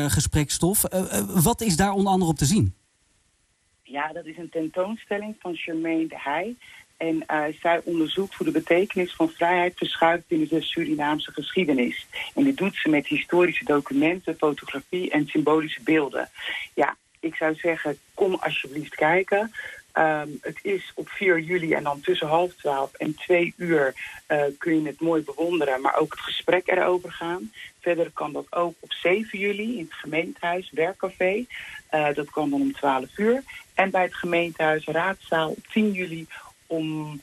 gesprekstof. Wat is daar onder andere op te zien? Ja, dat is een tentoonstelling van Germaine de Heij. En zij onderzoekt hoe de betekenis van vrijheid verschuift in de Surinaamse geschiedenis. En dit doet ze met historische documenten, fotografie en symbolische beelden. Ja, ik zou zeggen, kom alsjeblieft kijken. Het is op 4 juli en dan tussen 11:30 en 2 uur kun je het mooi bewonderen, maar ook het gesprek erover gaan. Verder kan dat ook op 7 juli in het gemeentehuis, werkcafé. Dat kan dan om 12 uur. En bij het gemeentehuis Raadzaal op 10 juli om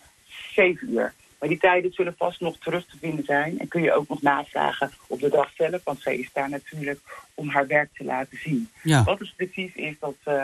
7 uur. Maar die tijden zullen vast nog terug te vinden zijn. En kun je ook nog navragen op de dag zelf. Want zij is daar natuurlijk om haar werk te laten zien. Ja. Wat het precies is,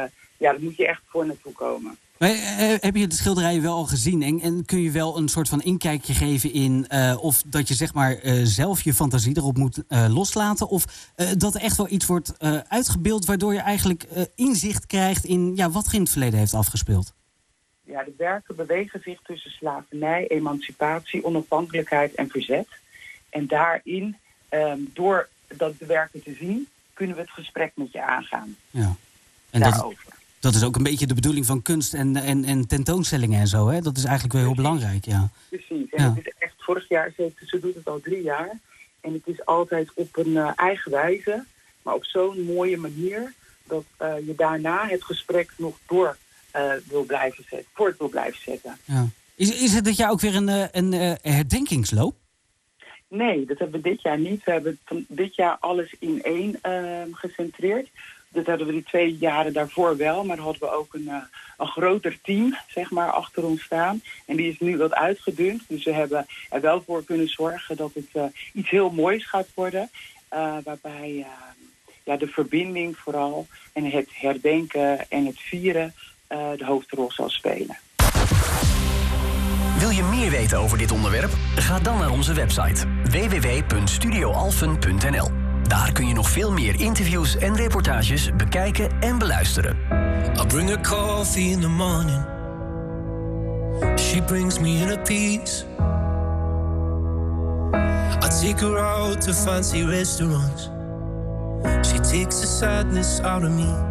dat moet je echt voor naartoe komen. Maar, heb je de schilderijen wel al gezien? En kun je wel een soort van inkijkje geven in of dat je zeg maar zelf je fantasie erop moet loslaten? Of dat er echt wel iets wordt uitgebeeld waardoor je eigenlijk inzicht krijgt in wat er in het verleden heeft afgespeeld? Ja, de werken bewegen zich tussen slavernij, emancipatie, onafhankelijkheid en verzet. En daarin, door de werken te zien, kunnen we het gesprek met je aangaan. Ja. En dat is ook een beetje de bedoeling van kunst en tentoonstellingen en zo, hè? Dat is eigenlijk wel heel belangrijk, ja. Precies. En het is echt, vorig jaar, ze doet het al 3 jaar. En het is altijd op een eigen wijze, maar op zo'n mooie manier dat je daarna het gesprek nog voort wil blijven zetten. Ja. Is het dit jaar ook weer een herdenkingsloop? Nee, dat hebben we dit jaar niet. We hebben dit jaar alles in één gecentreerd. Dat hadden we die 2 jaren daarvoor wel. Maar dan hadden we ook een groter team, zeg maar, achter ons staan. En die is nu wat uitgedund. Dus we hebben er wel voor kunnen zorgen dat het iets heel moois gaat worden. Waarbij de verbinding vooral en het herdenken en het vieren de hoofdrol zal spelen. Wil je meer weten over dit onderwerp? Ga dan naar onze website www.studioalphen.nl. Daar kun je nog veel meer interviews en reportages bekijken en beluisteren. I bring her coffee in the morning. She brings me in a piece. I take her out to fancy restaurants. She takes the sadness out of me.